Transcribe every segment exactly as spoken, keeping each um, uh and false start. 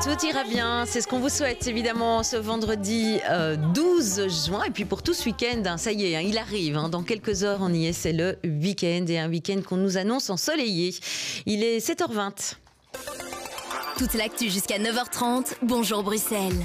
Tout ira bien, c'est ce qu'on vous souhaite évidemment ce vendredi euh, douze juin. Et puis pour tout ce week-end, hein, ça y est, hein, il arrive. Hein, dans quelques heures, on y est, c'est le week-end. Et un week-end qu'on nous annonce ensoleillé. Il est sept heures vingt. Toute l'actu jusqu'à neuf heures trente. Bonjour Bruxelles.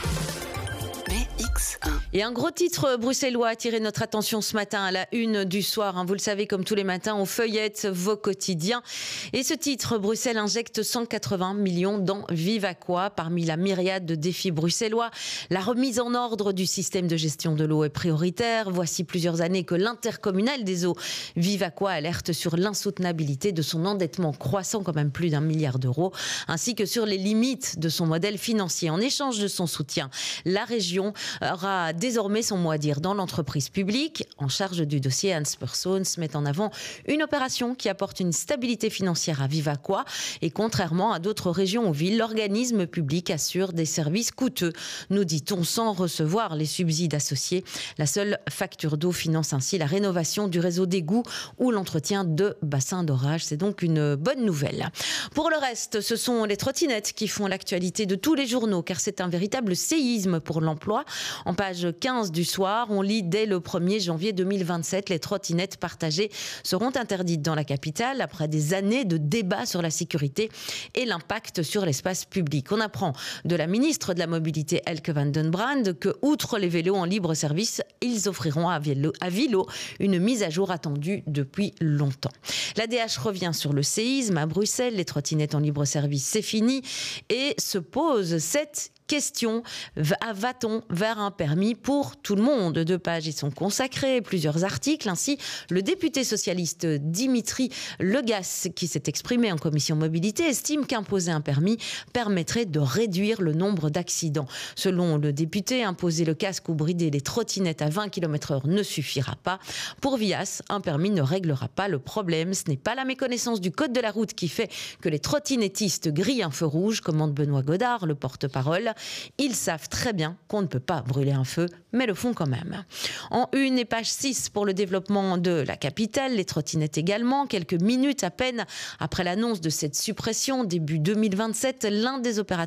B X un. Et un gros titre bruxellois a attiré notre attention ce matin à la une du soir. Hein. Vous le savez, comme tous les matins, on feuillette vos quotidiens. Et ce titre, Bruxelles injecte cent quatre-vingts millions dans Vivaqua. Parmi la myriade de défis bruxellois, la remise en ordre du système de gestion de l'eau est prioritaire. Voici plusieurs années que l'intercommunal des eaux Vivaqua alerte sur l'insoutenabilité de son endettement croissant, quand même plus d'un milliard d'euros, ainsi que sur les limites de son modèle financier. En échange de son soutien, la région aura désormais son mot à dire dans l'entreprise publique. En charge du dossier, Hans Persons met en avant une opération qui apporte une stabilité financière à Vivaqua. Et contrairement à d'autres régions ou villes, l'organisme public assure des services coûteux, nous dit-on, sans recevoir les subsides associés. La seule facture d'eau finance ainsi la rénovation du réseau d'égouts ou l'entretien de bassins d'orage. C'est donc une bonne nouvelle. Pour le reste, ce sont les trottinettes qui font l'actualité de tous les journaux, car c'est un véritable séisme pour l'emploi. En page quinze du soir, on lit dès le premier janvier deux mille vingt-sept, les trottinettes partagées seront interdites dans la capitale après des années de débats sur la sécurité et l'impact sur l'espace public. On apprend de la ministre de la Mobilité, Elke van den Brande, que outre les vélos en libre service, ils offriront à Vilo, à Vilo une mise à jour attendue depuis longtemps. L'A D H revient sur le séisme à Bruxelles. Les trottinettes en libre service, c'est fini, et se pose cette question, va-t-on vers un permis pour tout le monde? Deux pages y sont consacrées, plusieurs articles. Ainsi, le député socialiste Dimitri Legas, qui s'est exprimé en commission mobilité, estime qu'imposer un permis permettrait de réduire le nombre d'accidents. Selon le député, imposer le casque ou brider les trottinettes à vingt kilomètres heure ne suffira pas. Pour Vias, un permis ne réglera pas le problème. Ce n'est pas la méconnaissance du code de la route qui fait que les trottinettistes grillent un feu rouge, commande Benoît Godard, le porte-parole. Ils savent très bien qu'on ne peut pas brûler un feu, mais le font quand même. En une et page six pour le développement de la capitale, les trottinettes également. Quelques minutes à peine après l'annonce de cette suppression, début deux mille vingt-sept, l'un des opérateurs